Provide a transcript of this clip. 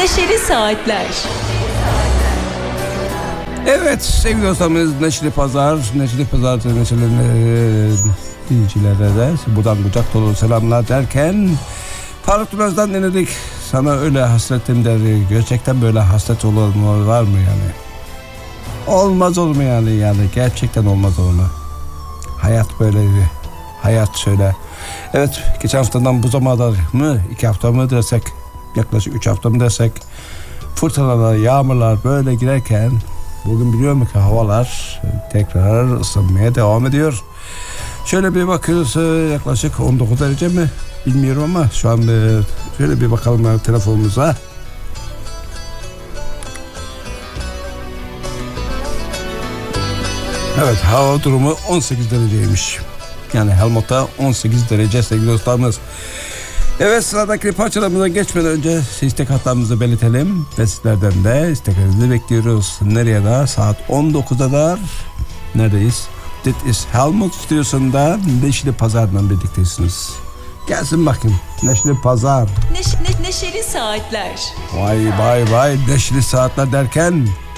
Neşeli Saatler. Evet sevgili dostlarımız, Neşeli Pazar neşeli dinleyicilere de buradan kucak dolu selamlar derken Faruk Durmaz'dan dinledik. Sana öyle hasretim der. Gerçekten böyle hasret olur mu, var mı yani? Olmaz olur mu yani gerçekten olmaz olur mu? Hayat böyle bir hayat şöyle. Evet, geçen haftadan bu zamana mı 2 hafta mı desek, yaklaşık 3 hafta mı desek, fırtınalar, yağmurlar böyle girerken bugün biliyor musun ki havalar tekrar ısınmaya devam ediyor. Şöyle bir bakıyoruz, yaklaşık 19 derece mi bilmiyorum ama şu an şöyle bir bakalım telefonumuza. Evet, hava durumu 18 dereceymiş. Yani Helmut'ta 18 derece sevgili dostlarımız. Evet, sıradaki parçalarımıza geçmeden önce istek hatlarımızı belirtelim. Ve sizlerden de isteklerinizi bekliyoruz. Nereye kadar? Saat 19'a kadar neredeyiz? This is Helmut Stüdyosu'nda Neşeli Pazar'dan birliktesiniz. Gelsin bakayım Neşeli Pazar. Neşeli Saatler. Vay Neşeli Saatler derken